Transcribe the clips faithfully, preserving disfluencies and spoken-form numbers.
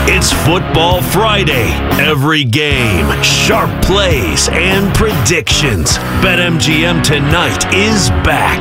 It's Football Friday. Every game, sharp plays, and predictions. BetMGM tonight is back.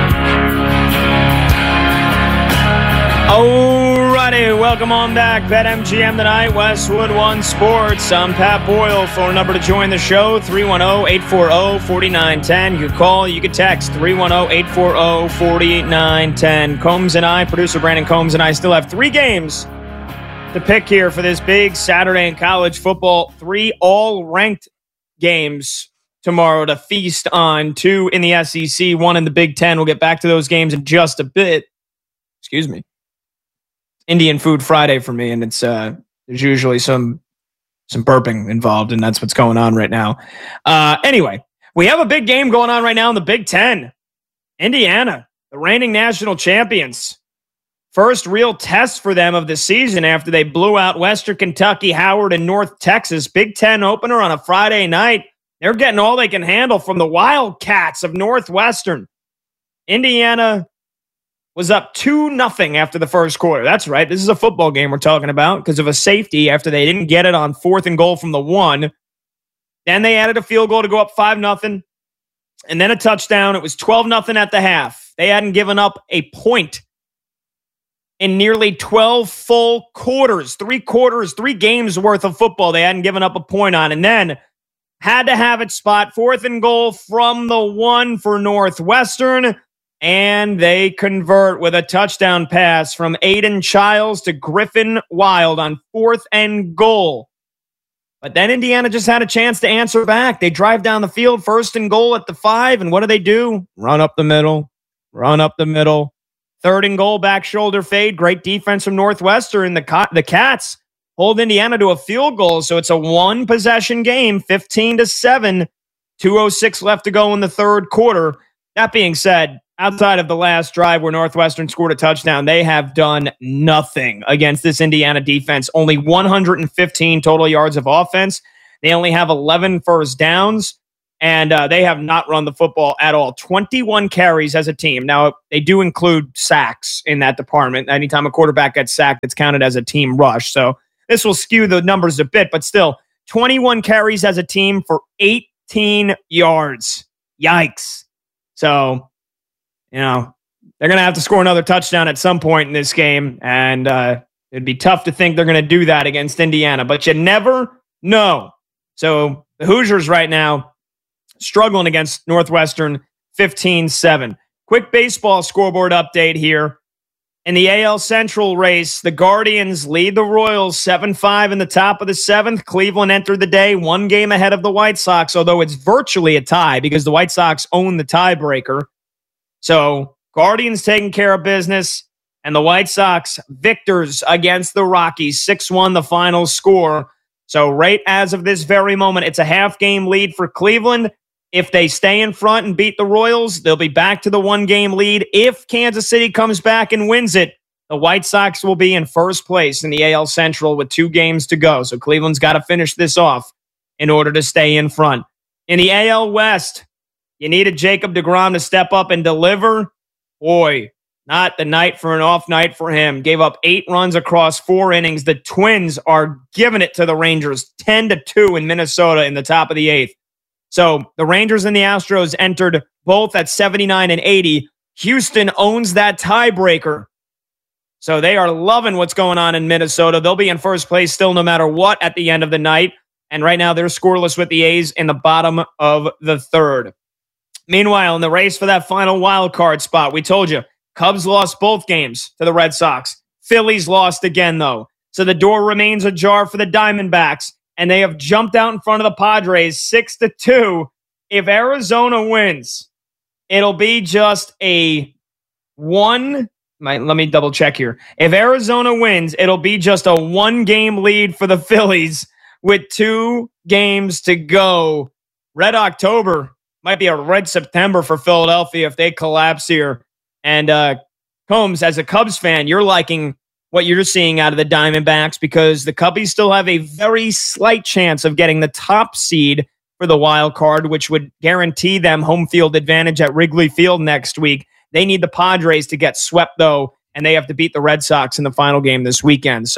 Alrighty, welcome on back. BetMGM tonight, Westwood One Sports. I'm Pat Boyle. Phone number to join the show, three one zero, eight four zero, four nine one zero. You can call, you can text, three one zero, eight four zero, four nine one zero. Combs and I, producer Brandon Combs and I, still have three games to pick here for this big Saturday in college football. Three all-ranked games tomorrow to feast on. Two in the S E C, one in the Big Ten. We'll get back to those games in just a bit. Excuse me. Indian Food Friday for me, and it's uh, there's usually some some burping involved, and that's what's going on right now. Uh, anyway, we have a big game going on right now in the Big Ten. Indiana, the reigning national champions. First real test for them of the season after they blew out Western Kentucky, Howard, and North Texas. Big Ten opener on a Friday night. They're getting all they can handle from the Wildcats of Northwestern. Indiana was up two nothing after the first quarter. That's right. This is a football game we're talking about because of a safety after they didn't get it on fourth and goal from the one. Then they added a field goal to go up five nothing, and then a touchdown. It was twelve nothing at the half. They hadn't given up a point in nearly twelve full quarters, three quarters, three games worth of football they hadn't given up a point on. And then had to have it spot fourth and goal from the one for Northwestern. And they convert with a touchdown pass from Aiden Childs to Griffin Wild on fourth and goal. But then Indiana just had a chance to answer back. They drive down the field, first and goal at the five. And what do they do? Run up the middle, run up the middle. Third and goal, back shoulder fade. Great defense from Northwestern. The, the Cats hold Indiana to a field goal. So it's a one possession game, fifteen to seven. two oh six left to go in the third quarter. That being said, outside of the last drive where Northwestern scored a touchdown, they have done nothing against this Indiana defense. Only one hundred fifteen total yards of offense. They only have eleven first downs, and uh, they have not run the football at all. twenty-one carries as a team. Now, they do include sacks in that department. Anytime a quarterback gets sacked, it's counted as a team rush. So this will skew the numbers a bit, but still, twenty-one carries as a team for eighteen yards. Yikes. So, you know, they're going to have to score another touchdown at some point in this game, and uh, it'd be tough to think they're going to do that against Indiana, but you never know. So the Hoosiers right now struggling against Northwestern fifteen seven. Quick baseball scoreboard update here. In the A L Central race, the Guardians lead the Royals seven five in the top of the seventh. Cleveland entered the day one game ahead of the White Sox, although it's virtually a tie because the White Sox own the tiebreaker. So, Guardians taking care of business, and the White Sox victors against the Rockies. six one the final score. So, right as of this very moment, it's a half-game lead for Cleveland. If they stay in front and beat the Royals, they'll be back to the one-game lead. If Kansas City comes back and wins it, the White Sox will be in first place in the A L Central with two games to go. So, Cleveland's got to finish this off in order to stay in front. In the A L West, you needed Jacob deGrom to step up and deliver. Boy, not the night for an off night for him. Gave up eight runs across four innings. The Twins are giving it to the Rangers ten to two in Minnesota in the top of the eighth. So the Rangers and the Astros entered both at seventy-nine and eighty. Houston owns that tiebreaker. So they are loving what's going on in Minnesota. They'll be in first place still no matter what at the end of the night. And right now they're scoreless with the A's in the bottom of the third. Meanwhile, in the race for that final wild card spot, we told you, Cubs lost both games to the Red Sox. Phillies lost again, though. So the door remains ajar for the Diamondbacks, and they have jumped out in front of the Padres six to two. If Arizona wins, it'll be just a one. My, let me double check here. If Arizona wins, it'll be just a one-game lead for the Phillies with two games to go. Red October might be a red September for Philadelphia if they collapse here. And uh, Combs, as a Cubs fan, you're liking what you're seeing out of the Diamondbacks because the Cubbies still have a very slight chance of getting the top seed for the wild card, which would guarantee them home field advantage at Wrigley Field next week. They need the Padres to get swept, though, and they have to beat the Red Sox in the final game this weekend. So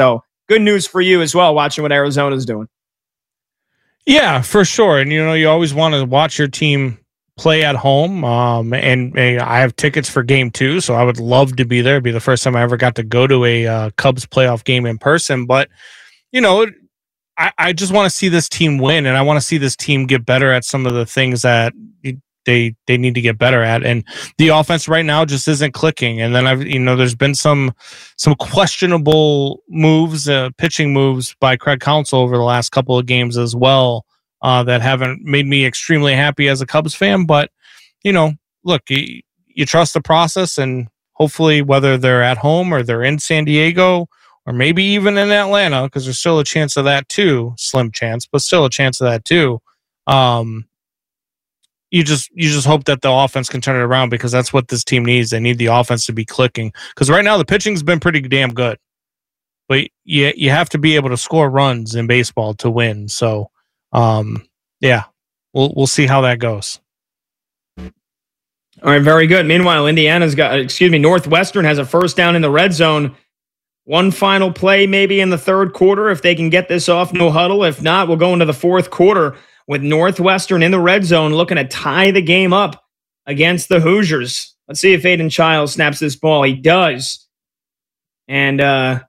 good news for you as well, watching what Arizona's doing. Yeah, for sure. And, you know, you always want to watch your team play at home. Um, and, and I have tickets for game two, so I would love to be there. It'd be the first time I ever got to go to a uh, Cubs playoff game in person. But, you know, I, I just want to see this team win, and I want to see this team get better at some of the things that they they need to get better at. And the offense right now just isn't clicking. And then I've you know there's been some some questionable moves, uh, pitching moves by Craig Counsell over the last couple of games as well, uh, that haven't made me extremely happy as a Cubs fan. But you know, look, you, you trust the process, and hopefully, whether they're at home or they're in San Diego or maybe even in Atlanta, because there's still a chance of that too, slim chance, but still a chance of that too. Um, You just you just hope that the offense can turn it around, because that's what this team needs. They need the offense to be clicking, because right now the pitching's been pretty damn good, but you you have to be able to score runs in baseball to win. So, um, yeah, we'll we'll see how that goes. All right, very good. Meanwhile, Indiana's got excuse me, Northwestern has a first down in the red zone. One final play maybe in the third quarter if they can get this off, no huddle. If not, we'll go into the fourth quarter with Northwestern in the red zone looking to tie the game up against the Hoosiers. Let's see if Aiden Childs snaps this ball. He does. And uh,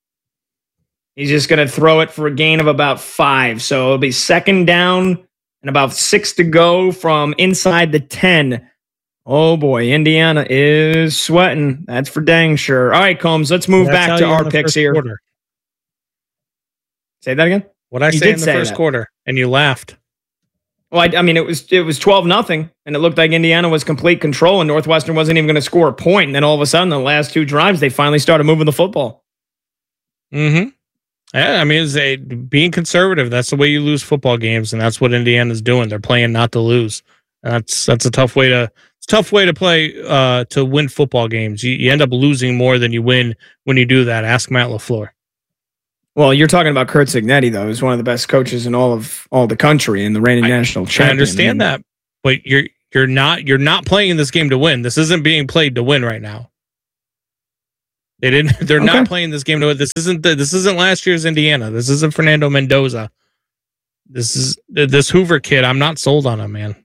he's just going to throw it for a gain of about five. So it'll be second down and about six to go from inside the ten. Oh, boy, Indiana is sweating. That's for dang sure. All right, Combs, let's move That's back to our picks here. Quarter. Say that again? What I you say in the say first that. quarter, and you laughed. Well, I, I mean, it was it was twelve nothing, and it looked like Indiana was complete control, and Northwestern wasn't even going to score a point. And then all of a sudden, the last two drives, they finally started moving the football. Mm-hmm. Yeah, I mean, it's a, being conservative, that's the way you lose football games, and that's what Indiana's doing. They're playing not to lose. That's that's a tough way to it's a tough way to play uh, to win football games. You, you end up losing more than you win when you do that. Ask Matt LaFleur. Well, you're talking about Kurt Cignetti, though, who's one of the best coaches in all of all the country and the reigning I, national champion. I understand that, but you're you're not you're not playing this game to win. This isn't being played to win right now. They didn't. They're okay. not playing this game to win. This isn't the, this isn't last year's Indiana. This isn't Fernando Mendoza. This is this Hoover kid. I'm not sold on him, man.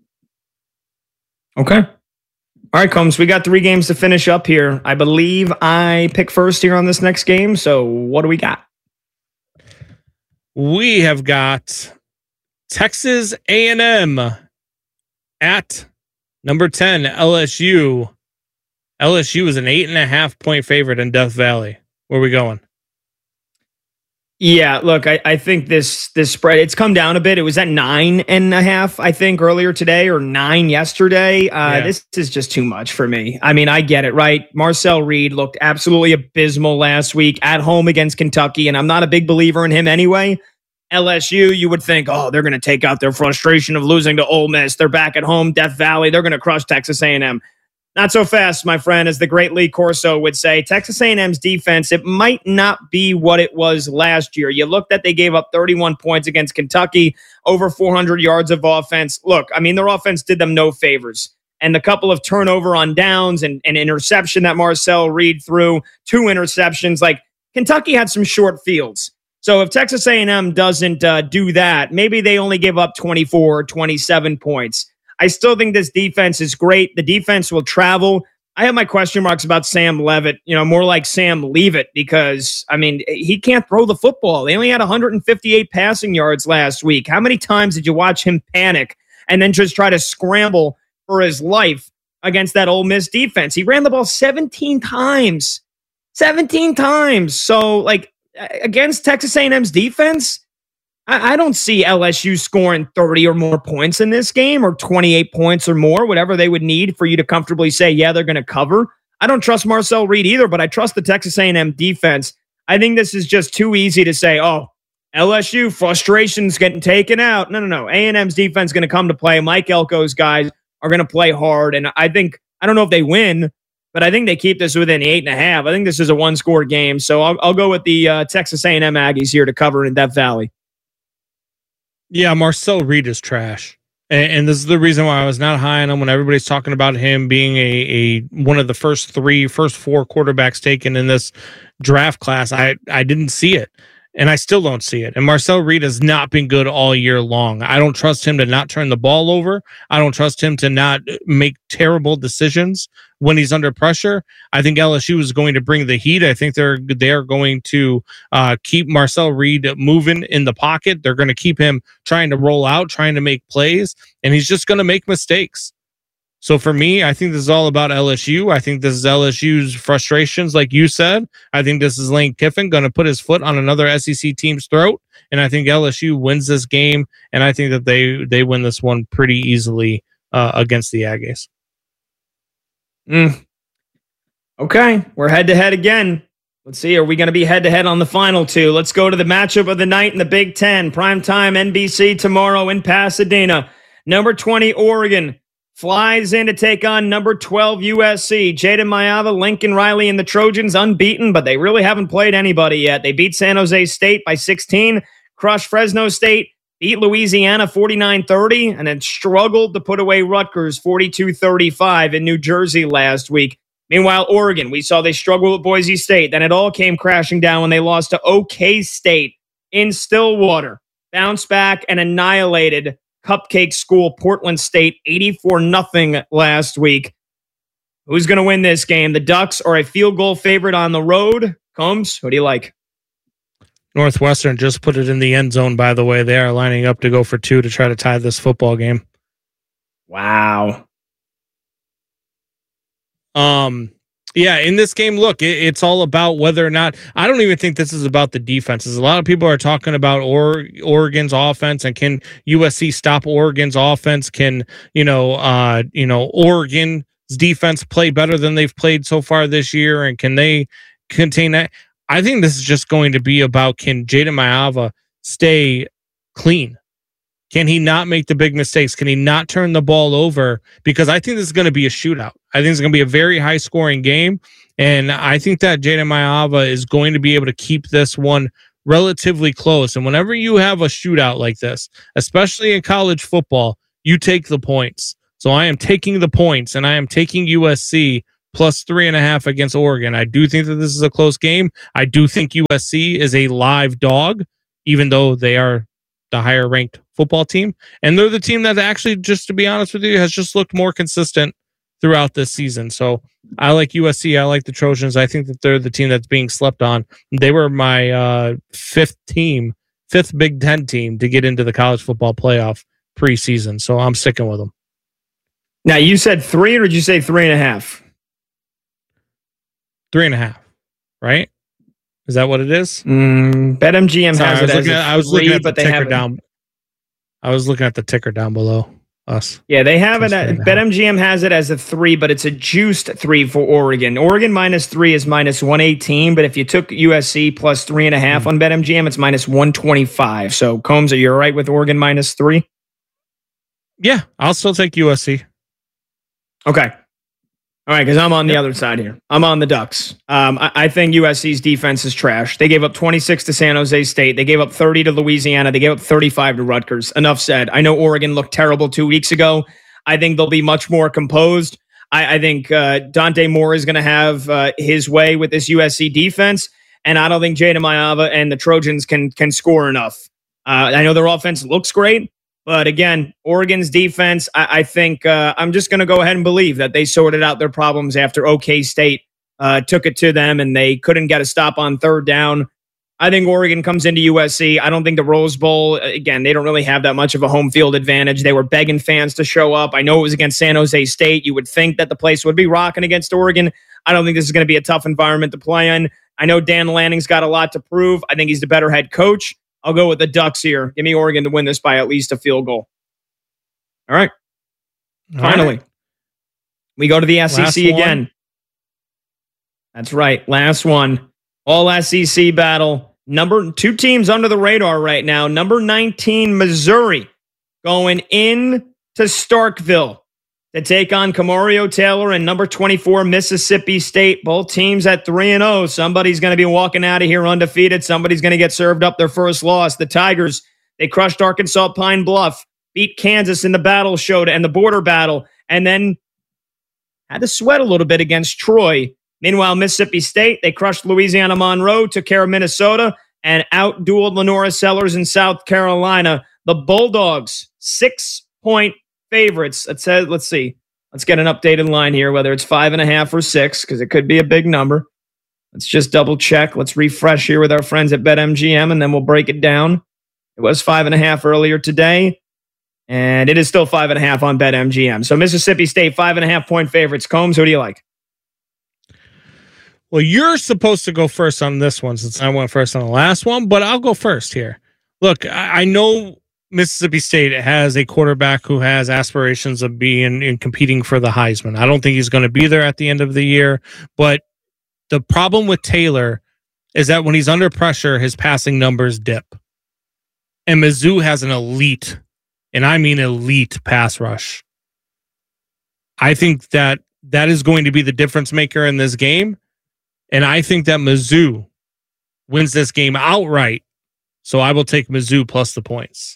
Okay. All right, Combs, we got three games to finish up here. I believe I pick first here on this next game. So what do we got? We have got Texas A and M at number ten, L S U. L S U is an eight and a half point favorite in Death Valley. Where are we going? Yeah, look, I, I think this this spread, it's come down a bit. It was at nine and a half, I think, earlier today, or nine yesterday. Uh, yeah. This is just too much for me. I mean, I get it, right? Marcel Reed looked absolutely abysmal last week at home against Kentucky, and I'm not a big believer in him anyway. L S U, you would think, oh, they're going to take out their frustration of losing to Ole Miss. They're back at home, Death Valley. They're going to crush Texas A and M. Not so fast, my friend, as the great Lee Corso would say. Texas A and M's defense, it might not be what it was last year. You looked at they gave up thirty-one points against Kentucky, over four hundred yards of offense. Look, I mean, their offense did them no favors. And the couple of turnover on downs and an interception that Marcel Reed threw, two interceptions, like Kentucky had some short fields. So if Texas A and M doesn't uh, do that, maybe they only give up twenty-four or twenty-seven points. I still think this defense is great. The defense will travel. I have my question marks about Sam Leavitt, you know, more like Sam Leavitt, because, I mean, he can't throw the football. They only had one hundred fifty-eight passing yards last week. How many times did you watch him panic and then just try to scramble for his life against that Ole Miss defense? He ran the ball seventeen times. seventeen times. So, like, against Texas A and M's defense, I don't see L S U scoring thirty or more points in this game, or twenty-eight points or more, whatever they would need for you to comfortably say, yeah, they're going to cover. I don't trust Marcel Reed either, but I trust the Texas A and M defense. I think this is just too easy to say, oh, L S U frustration's getting taken out. No, no, no. A and M's defense is going to come to play. Mike Elko's guys are going to play hard. And I think, I don't know if they win, but I think they keep this within eight and a half. I think this is a one-score game. So I'll, I'll go with the uh, Texas A and M Aggies here to cover in Death Valley. Yeah, Marcel Reed is trash. And, and this is the reason why I was not high on him when everybody's talking about him being a, a one of the first three, first four quarterbacks taken in this draft class, I, I didn't see it. And I still don't see it. And Marcel Reed has not been good all year long. I don't trust him to not turn the ball over. I don't trust him to not make terrible decisions when he's under pressure. I think L S U is going to bring the heat. I think they're they're going to uh, keep Marcel Reed moving in the pocket. They're going to keep him trying to roll out, trying to make plays, and he's just going to make mistakes. So for me, I think this is all about L S U. I think this is L S U's frustrations, like you said. I think this is Lane Kiffin going to put his foot on another S E C team's throat, and I think L S U wins this game, and I think that they they win this one pretty easily uh, against the Aggies. Mm. Okay, we're head-to-head again. Let's see, are we going to be head-to-head on the final two? Let's go to the matchup of the night in the Big Ten. Primetime N B C tomorrow in Pasadena. Number twenty, Oregon, flies in to take on number twelve, U S C. Jaden Mayava, Lincoln Riley, and the Trojans unbeaten, but they really haven't played anybody yet. They beat San Jose State by sixteen, crushed Fresno State, beat Louisiana forty-nine thirty, and then struggled to put away Rutgers forty-two thirty-five in New Jersey last week. Meanwhile, Oregon, we saw they struggled with Boise State. Then it all came crashing down when they lost to OK State in Stillwater. Bounced back and annihilated cupcake school Portland State eighty-four nothing last week. Who's going to win this game? The Ducks are a field goal favorite on the road. Combs, who do you like? Northwestern just put it in the end zone, by the way. They are lining up to go for two to try to tie this football game. Wow. Um, yeah, in this game, look, it, it's all about whether or not, I don't even think this is about the defenses. A lot of people are talking about or, Oregon's offense and can U S C stop Oregon's offense? Can, you know, uh, you know, Oregon's defense play better than they've played so far this year? And can they contain that? I think this is just going to be about, can Jaden Mayava stay clean? Can he not make the big mistakes? Can he not turn the ball over? Because I think this is going to be a shootout. I think it's going to be a very high scoring game. And I think that Jaden Mayava is going to be able to keep this one relatively close. And whenever you have a shootout like this, especially in college football, you take the points. So I am taking the points, and I am taking U S C plus three and a half against Oregon. I do think that this is a close game. I do think U S C is a live dog, even though they are the higher ranked football team. And they're the team that actually, just to be honest with you, has just looked more consistent throughout this season. So I like U S C. I like the Trojans. I think that they're the team that's being slept on. They were my uh, fifth team, fifth Big Ten team to get into the college football playoff preseason. So I'm sticking with them. Now, you said three, or did you say three and a half? Three and a half, right? Is that what it is? Mm, BetMGM Sorry, has it as at, a I was three, looking at but the they ticker have down. I was looking at the ticker down below us. Yeah, they have it. At, BetMGM has it as a three, but it's a juiced three for Oregon. Oregon minus three is minus one eighteen, but if you took U S C plus three and a half mm. on BetMGM, it's minus one twenty-five. So, Combs, are you all right with Oregon minus three? Yeah, I'll still take U S C. Okay. All right, because I'm on the other side here. I'm on the Ducks. Um, I, I think U S C's defense is trash. They gave up twenty-six to San Jose State. They gave up thirty to Louisiana. They gave up thirty-five to Rutgers. Enough said. I know Oregon looked terrible two weeks ago. I think they'll be much more composed. I, I think uh, Dante Moore is going to have uh, his way with this U S C defense, and I don't think Jaden Mayava and the Trojans can can score enough. Uh, I know their offense looks great. But again, Oregon's defense, I, I think uh, I'm just going to go ahead and believe that they sorted out their problems after OK State uh, took it to them and they couldn't get a stop on third down. I think Oregon comes into U S C. I don't think the Rose Bowl, again, they don't really have that much of a home field advantage. They were begging fans to show up. I know it was against San Jose State. You would think that the place would be rocking against Oregon. I don't think this is going to be a tough environment to play in. I know Dan Lanning's got a lot to prove. I think he's the better head coach. I'll go with the Ducks here. Give me Oregon to win this by at least a field goal. All right. All Finally, right. we go to the S E C last again. One. That's right. Last one. All S E C battle. Number two teams under the radar right now. Number nineteen, Missouri, going in to Starkville to take on Camario Taylor, and number twenty-four, Mississippi State. Both teams at three and oh. Somebody's going to be walking out of here undefeated. Somebody's going to get served up their first loss. The Tigers, they crushed Arkansas Pine Bluff, beat Kansas in the battle show and the border battle, and then had to sweat a little bit against Troy. Meanwhile, Mississippi State, they crushed Louisiana Monroe, took care of Minnesota, and out-dueled Lenora Sellers in South Carolina. The Bulldogs, six-point favorites. It says, let's see. Let's get an updated line here, whether it's five and a half or six, because it could be a big number. Let's just double check. Let's refresh here with our friends at BetMGM, and then we'll break it down. It was five and a half earlier today, and it is still five and a half on BetMGM. So Mississippi State, five and a half point favorites. Combs, who do you like? Well, you're supposed to go first on this one since I went first on the last one, but I'll go first here. Look, I, I know Mississippi State has a quarterback who has aspirations of being and competing for the Heisman. I don't think he's going to be there at the end of the year, but the problem with Taylor is that when he's under pressure, his passing numbers dip. And Mizzou has an elite, and I mean elite, pass rush. I think that that is going to be the difference maker in this game. And I think that Mizzou wins this game outright. So I will take Mizzou plus the points.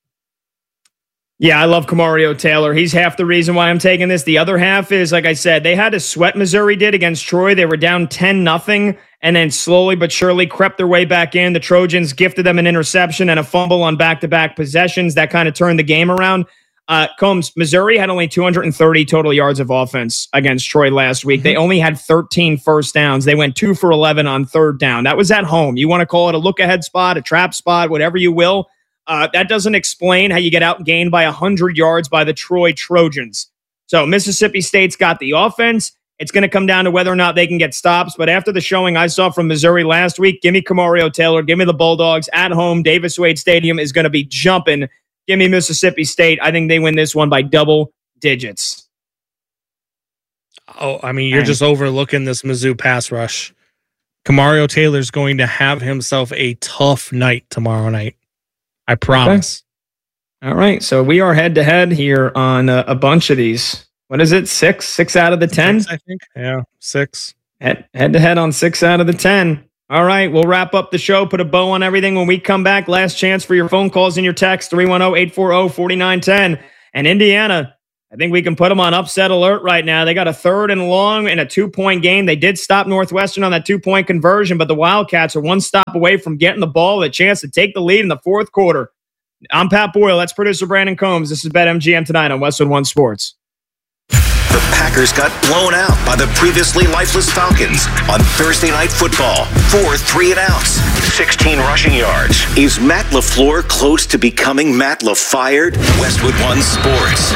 Yeah, I love Kamario Taylor. He's half the reason why I'm taking this. The other half is, like I said, they had to sweat Missouri did against Troy. They were down ten nothing and then slowly but surely crept their way back in. The Trojans gifted them an interception and a fumble on back-to-back possessions. That kind of turned the game around. Uh, Combs, Missouri had only two hundred thirty total yards of offense against Troy last week. They only had thirteen first downs. They went two for eleven on third down. That was at home. You want to call it a look-ahead spot, a trap spot, whatever you will. Uh, that doesn't explain how you get outgained by one hundred yards by the Troy Trojans. So Mississippi State's got the offense. It's going to come down to whether or not they can get stops. But after the showing I saw from Missouri last week, give me Kamario Taylor. Give me the Bulldogs at home. Davis Wade Stadium is going to be jumping. Give me Mississippi State. I think they win this one by double digits. Oh, I mean, you're just overlooking this Mizzou pass rush. Kamario Taylor's going to have himself a tough night tomorrow night. I promise. Okay. All right. So we are head to head here on a, a bunch of these. What is it? Six? Six out of the ten? Six, I think. Yeah, six. Head, head to head on six out of the ten. All right, we'll wrap up the show, put a bow on everything. When we come back, last chance for your phone calls and your texts, three one zero, eight four zero, four nine one zero. And Indiana, I think we can put them on upset alert right now. They got a third and long in a two-point game. They did stop Northwestern on that two-point conversion, but the Wildcats are one stop away from getting the ball, a chance to take the lead in the fourth quarter. I'm Pat Boyle. That's producer Brandon Combs. This is BetMGM tonight on Westwood One Sports. The Packers got blown out by the previously lifeless Falcons on Thursday Night Football. Four three and outs, sixteen rushing yards. Is Matt LaFleur close to becoming Matt LaFired? Westwood One Sports.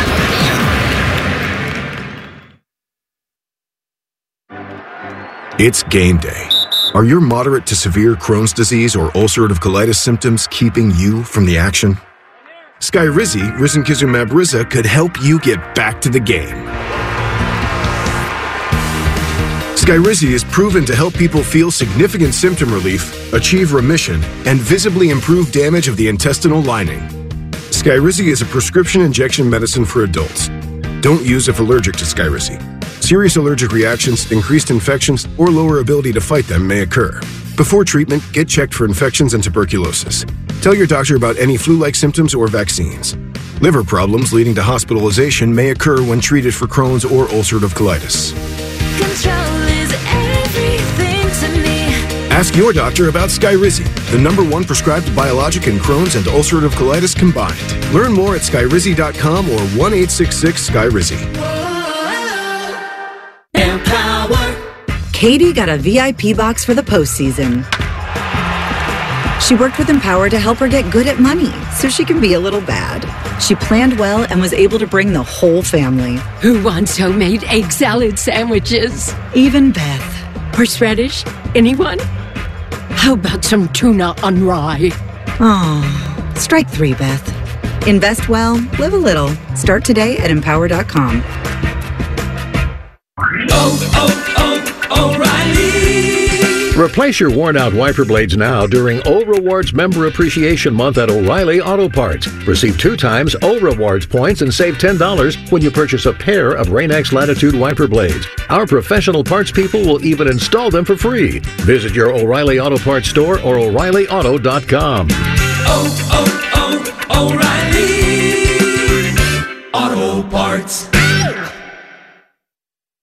It's game day. Are your moderate to severe Crohn's disease or ulcerative colitis symptoms keeping you from the action? Skyrizi, risankizumab Riza, could help you get back to the game. Skyrizi is proven to help people feel significant symptom relief, achieve remission, and visibly improve damage of the intestinal lining. Skyrizi is a prescription injection medicine for adults. Don't use if allergic to Skyrizi. Serious allergic reactions, increased infections, or lower ability to fight them may occur. Before treatment, get checked for infections and tuberculosis. Tell your doctor about any flu-like symptoms or vaccines. Liver problems leading to hospitalization may occur when treated for Crohn's or ulcerative colitis. Control is everything to me. Ask your doctor about Skyrizi, the number one prescribed biologic in Crohn's and ulcerative colitis combined. Learn more at skyrizi dot com or one eight six six Skyrizi. Empower. Katie got a V I P box for the postseason. She worked with Empower to help her get good at money so she can be a little bad. She planned well and was able to bring the whole family. Who wants homemade egg salad sandwiches? Even Beth. Horseradish? Anyone? How about some tuna on rye? Oh, strike three, Beth. Invest well, live a little. Start today at empower dot com. Oh, oh, oh, O'Reilly. Replace your worn-out wiper blades now during O Rewards Member Appreciation Month at O'Reilly Auto Parts. Receive two times O Rewards points and save ten dollars when you purchase a pair of Rain-X Latitude wiper blades. Our professional parts people will even install them for free. Visit your O'Reilly Auto Parts store or O'Reilly Auto dot com. Oh, oh, oh, O'Reilly Auto Parts.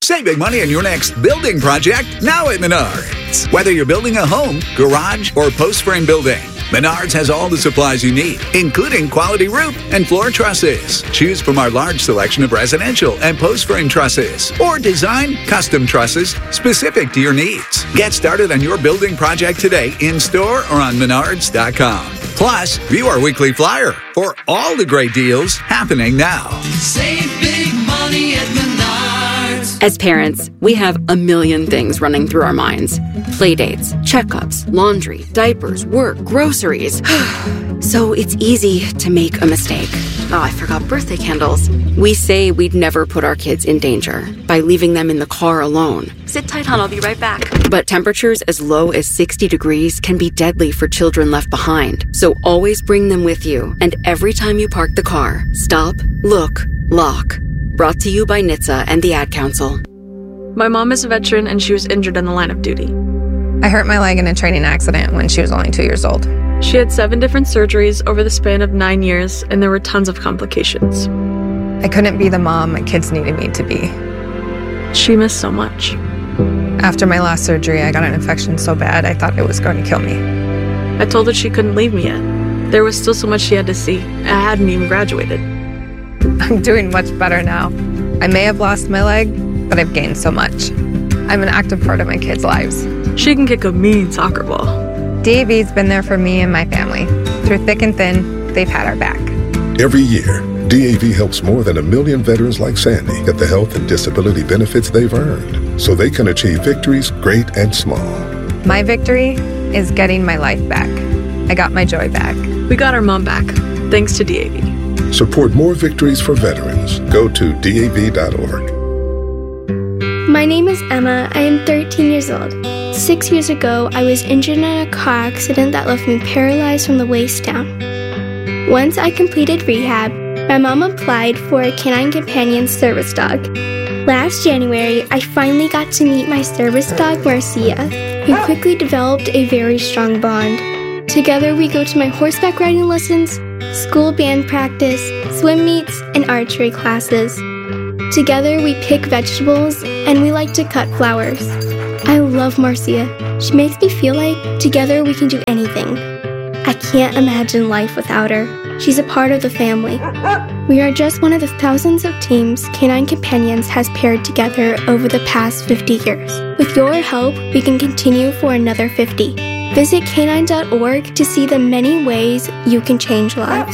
Save big money on your next building project now at Menards. Whether you're building a home, garage, or post frame building, Menards has all the supplies you need, including quality roof and floor trusses. Choose from our large selection of residential and post frame trusses, or design custom trusses specific to your needs. Get started on your building project today in store or on menards dot com. Plus, view our weekly flyer for all the great deals happening now. Save big money at Menards. As parents, we have a million things running through our minds. Playdates, checkups, laundry, diapers, work, groceries. So it's easy to make a mistake. Oh, I forgot birthday candles. We say we'd never put our kids in danger by leaving them in the car alone. Sit tight, hon, I'll be right back. But temperatures as low as sixty degrees can be deadly for children left behind. So always bring them with you. And every time you park the car, stop, look, lock. Brought to you by N H T S A and the Ad Council. My mom is a veteran and she was injured in the line of duty. I hurt my leg in a training accident when she was only two years old. She had seven different surgeries over the span of nine years, and there were tons of complications. I couldn't be the mom my kids needed me to be. She missed so much. After my last surgery, I got an infection so bad I thought it was going to kill me. I told her she couldn't leave me yet. There was still so much she had to see. I hadn't even graduated. I'm doing much better now. I may have lost my leg, but I've gained so much. I'm an active part of my kids' lives. She can kick a mean soccer ball. D A V's been there for me and my family. Through thick and thin, they've had our back. Every year, D A V helps more than a million veterans like Sandy get the health and disability benefits they've earned so they can achieve victories great and small. My victory is getting my life back. I got my joy back. We got our mom back, thanks to D A V. Support more victories for veterans. Go to D A V dot org. My name is Emma. I am thirteen years old. Six years ago, I was injured in a car accident that left me paralyzed from the waist down. Once I completed rehab, my mom applied for a Canine Companion service dog. Last January, I finally got to meet my service dog, Marcia, who quickly developed a very strong bond. Together, we go to my horseback riding lessons, school band practice, swim meets, and archery classes. Together, we pick vegetables, and we like to cut flowers. I love Marcia. She makes me feel like together we can do anything. I can't imagine life without her. She's a part of the family. We are just one of the thousands of teams Canine Companions has paired together over the past fifty years. With your help, we can continue for another fifty. Visit canine dot org to see the many ways you can change lives.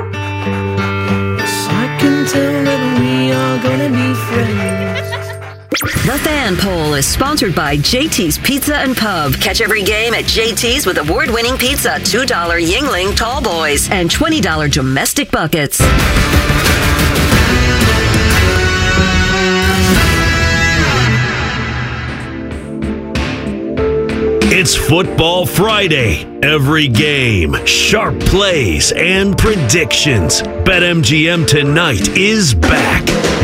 I can tell that we are gonna be friends. The Fan Poll is sponsored by J T's Pizza and Pub. Catch every game at J T's with award-winning pizza, two dollar Yingling Tall Boys, and twenty dollar domestic buckets. It's Football Friday. Every game, sharp plays, and predictions. BetMGM Tonight is back.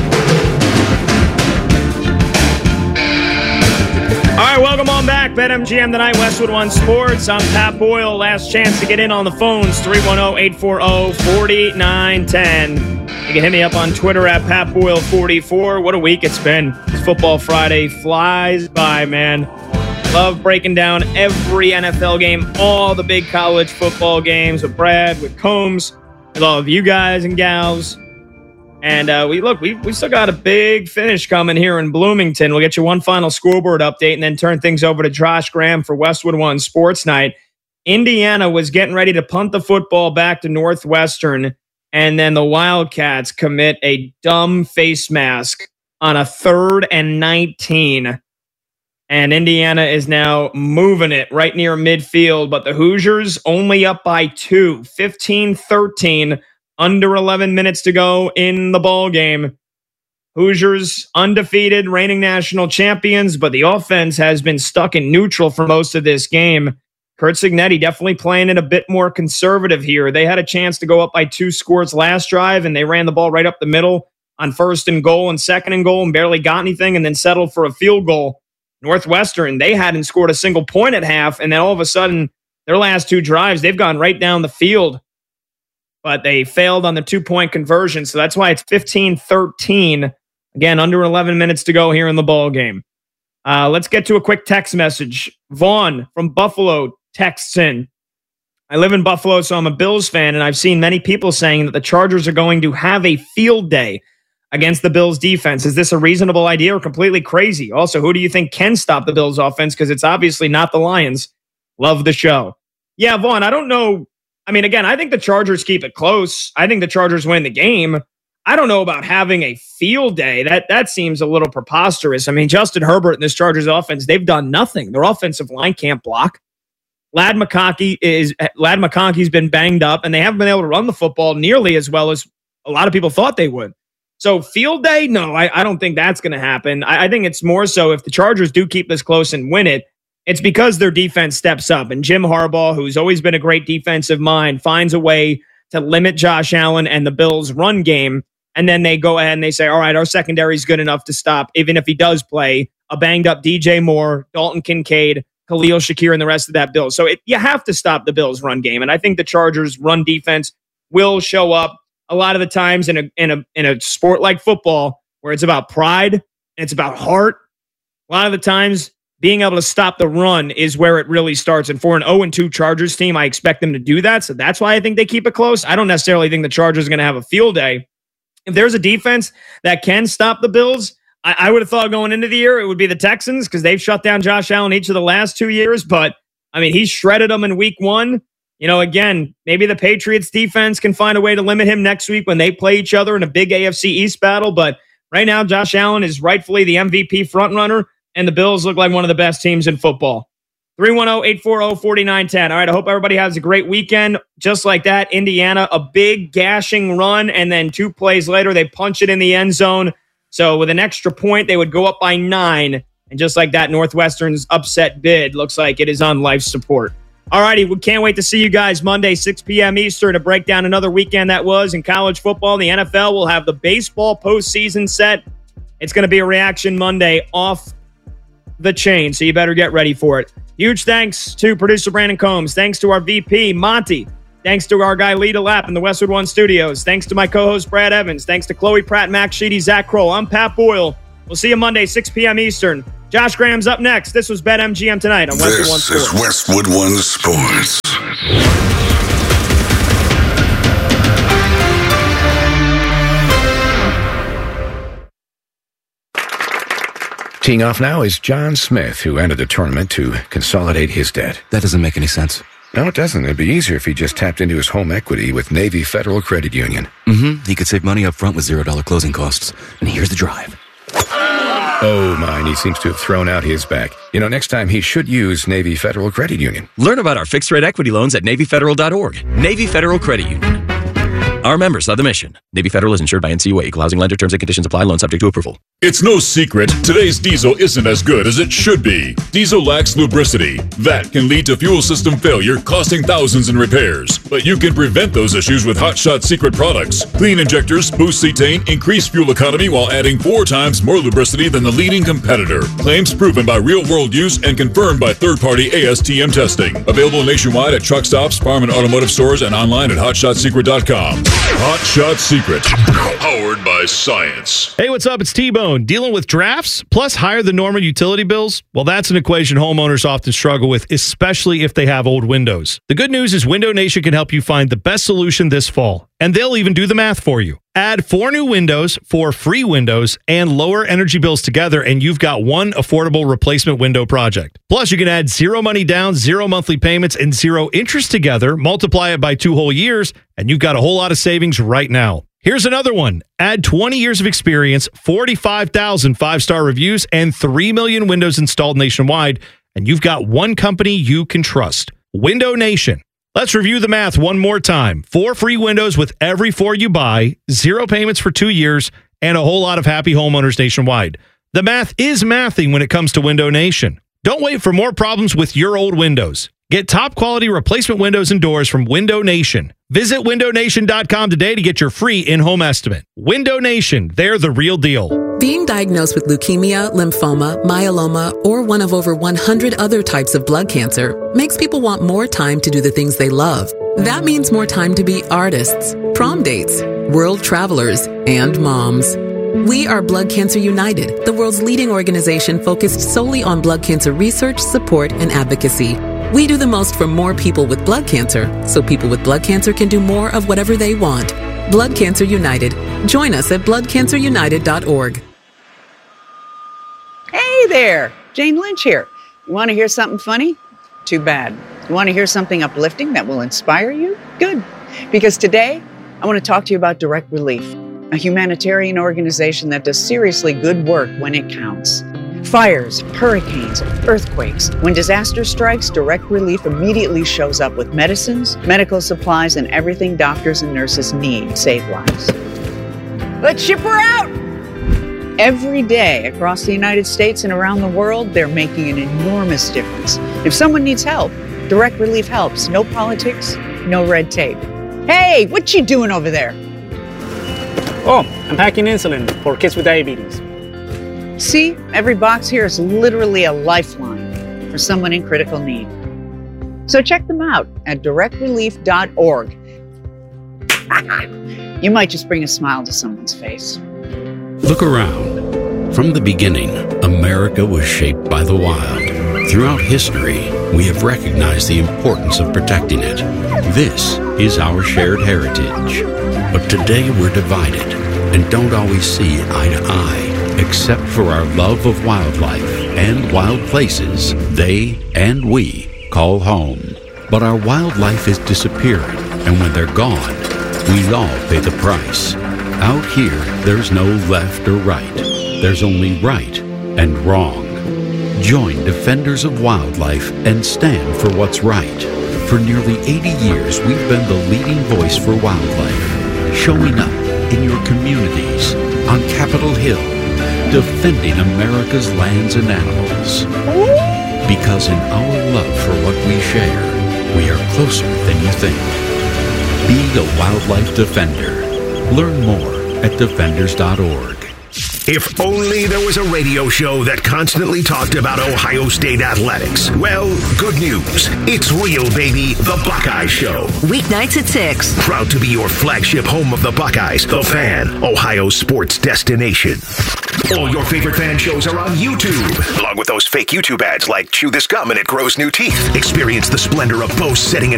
All right, welcome on back. BetMGM Tonight, Westwood One Sports. I'm Pat Boyle. Last chance to get in on the phones, three one zero, eight four zero, four nine one zero. You can hit me up on Twitter at Pat Boyle forty-four. What a week it's been. It's Football Friday flies by, man. Love breaking down every N F L game, all the big college football games with Brad, with Combs, with all of you guys and gals. And uh, we look, we we still got a big finish coming here in Bloomington. We'll get you one final scoreboard update and then turn things over to Josh Graham for Westwood One Sports Night. Indiana was getting ready to punt the football back to Northwestern, and then the Wildcats commit a dumb face mask on a third and nineteen. And Indiana is now moving it right near midfield, but the Hoosiers only up by two, fifteen thirteen. Under eleven minutes to go in the ball game. Hoosiers undefeated, reigning national champions, but the offense has been stuck in neutral for most of this game. Curt Cignetti definitely playing it a bit more conservative here. They had a chance to go up by two scores last drive, and they ran the ball right up the middle on first and goal and second and goal and barely got anything and then settled for a field goal. Northwestern, they hadn't scored a single point at half, and then all of a sudden, their last two drives, they've gone right down the field. But they failed on the two-point conversion, so that's why it's fifteen thirteen. Again, under eleven minutes to go here in the ball game. Uh, let's get to a quick text message. Vaughn from Buffalo texts in. I live in Buffalo, so I'm a Bills fan, and I've seen many people saying that the Chargers are going to have a field day against the Bills defense. Is this a reasonable idea or completely crazy? Also, who do you think can stop the Bills offense? Because it's obviously not the Lions. Love the show. Yeah, Vaughn, I don't know. I mean, again, I think the Chargers keep it close. I think the Chargers win the game. I don't know about having a field day. That that seems a little preposterous. I mean, Justin Herbert and this Chargers offense, they've done nothing. Their offensive line can't block. Ladd McConkey is Ladd McConkey's been banged up, and they haven't been able to run the football nearly as well as a lot of people thought they would. So field day, no, I, I don't think that's going to happen. I, I think it's more so if the Chargers do keep this close and win it, it's because their defense steps up. And Jim Harbaugh, who's always been a great defensive mind, finds a way to limit Josh Allen and the Bills' run game. And then they go ahead and they say, all right, our secondary is good enough to stop, even if he does play, a banged-up D J Moore, Dalton Kincaid, Khalil Shakir, and the rest of that Bills. So it, you have to stop the Bills' run game. And I think the Chargers' run defense will show up a lot of the times in a in a in a sport like football, where it's about pride and it's about heart. A lot of the times, being able to stop the run is where it really starts. And for an oh and two Chargers team, I expect them to do that. So that's why I think they keep it close. I don't necessarily think the Chargers are going to have a field day. If there's a defense that can stop the Bills, I, I would have thought going into the year it would be the Texans, because they've shut down Josh Allen each of the last two years. But, I mean, he shredded them in week one. You know, again, maybe the Patriots defense can find a way to limit him next week when they play each other in a big A F C East battle. But right now, Josh Allen is rightfully the M V P frontrunner, and the Bills look like one of the best teams in football. three one zero, eight four zero, four nine one zero. All right, I hope everybody has a great weekend. Just like that, Indiana, a big gashing run, and then two plays later, they punch it in the end zone. So with an extra point, they would go up by nine. And just like that, Northwestern's upset bid looks like it is on life support. All righty, we can't wait to see you guys Monday, six p.m. Eastern, to break down another weekend that was in college football. The N F L will have the baseball postseason set. It's going to be a reaction Monday off the chain, so you better get ready for it. Huge thanks to producer Brandon Combs. Thanks to our V P, Monty. Thanks to our guy, Lee DeLapp in the Westwood One Studios. Thanks to my co-host, Brad Evans. Thanks to Chloe Pratt, Max Sheedy, Zach Kroll. I'm Pat Boyle. We'll see you Monday, six p.m. Eastern. Josh Graham's up next. This was BetMGM Tonight on Westwood One Sports. This is Westwood One Sports. Teeing off now is John Smith, who entered the tournament to consolidate his debt. That doesn't make any sense. No, it doesn't. It'd be easier if he just tapped into his home equity with Navy Federal Credit Union. Mm-hmm. He could save money up front with zero dollar closing costs. And here's the drive. Oh, mine, he seems to have thrown out his back. You know, next time he should use Navy Federal Credit Union. Learn about our fixed-rate equity loans at Navy Federal dot org. Navy Federal Credit Union. Our members are the mission. Navy Federal is insured by N C U A. Equal housing lender. Terms and conditions apply. Loan subject to approval. It's no secret, today's diesel isn't as good as it should be. Diesel lacks lubricity. That can lead to fuel system failure, costing thousands in repairs. But you can prevent those issues with Hot Shot Secret products. Clean injectors, boost cetane, increase fuel economy while adding four times more lubricity than the leading competitor. Claims proven by real-world use and confirmed by third-party A S T M testing. Available nationwide at truck stops, farm and automotive stores, and online at hot shot secret dot com. Hot Shot Secret. Powered by science. Hey, what's up? It's T-Bone. Dealing with drafts plus higher than normal utility bills? Well, that's an equation homeowners often struggle with, especially if they have old windows. The good news is Window Nation can help you find the best solution this fall, and they'll even do the math for you. Add four new windows, four free windows, and lower energy bills together, and you've got one affordable replacement window project. Plus, you can add zero money down, zero monthly payments, and zero interest together, multiply it by two whole years, and you've got a whole lot of savings right now. Here's another one. Add twenty years of experience, forty-five thousand five-star reviews, and three million windows installed nationwide, and you've got one company you can trust. Window Nation. Let's review the math one more time. Four free windows with every four you buy, zero payments for two years, and a whole lot of happy homeowners nationwide. The math is mathing when it comes to Window Nation. Don't wait for more problems with your old windows. Get top quality replacement windows and doors from Window Nation. Visit window nation dot com today to get your free in-home estimate. Window Nation, they're the real deal. Being diagnosed with leukemia, lymphoma, myeloma, or one of over one hundred other types of blood cancer makes people want more time to do the things they love. That means more time to be artists, prom dates, world travelers, and moms. We are Blood Cancer United, the world's leading organization focused solely on blood cancer research, support, and advocacy. We do the most for more people with blood cancer, so people with blood cancer can do more of whatever they want. Blood Cancer United. Join us at blood cancer united dot org. Hey there, Jane Lynch here. You want to hear something funny? Too bad. You want to hear something uplifting that will inspire you? Good. Because today, I want to talk to you about Direct Relief, a humanitarian organization that does seriously good work when it counts. Fires, hurricanes, earthquakes. When disaster strikes, Direct Relief immediately shows up with medicines, medical supplies, and everything doctors and nurses need to save lives. Let's ship her out! Every day across the United States and around the world, they're making an enormous difference. If someone needs help, Direct Relief helps. No politics, no red tape. Hey, what you doing over there? Oh, I'm packing insulin for kids with diabetes. See, every box here is literally a lifeline for someone in critical need. So check them out at direct relief dot org. You might just bring a smile to someone's face. Look around. From the beginning, America was shaped by the wild. Throughout history, we have recognized the importance of protecting it. This is our shared heritage. But today we're divided and don't always see eye to eye. Except for our love of wildlife and wild places they and we call home. But our wildlife is disappearing, and when they're gone, we all pay the price. Out here, there's no left or right. There's only right and wrong. Join Defenders of Wildlife and stand for what's right. For nearly eighty years, we've been the leading voice for wildlife, showing up in your communities, on Capitol Hill, defending America's lands and animals. Because in our love for what we share, we are closer than you think. Be a wildlife defender. Learn more at defenders dot org. If only there was a radio show that constantly talked about Ohio State athletics. Well, good news. It's real, baby. The Buckeye Show. Weeknights at six. Proud to be your flagship home of the Buckeyes, The Fan, Ohio's sports destination. All your favorite fan shows are on YouTube. Along with those fake YouTube ads like Chew This Gum and It Grows New Teeth. Experience the splendor of Bose setting an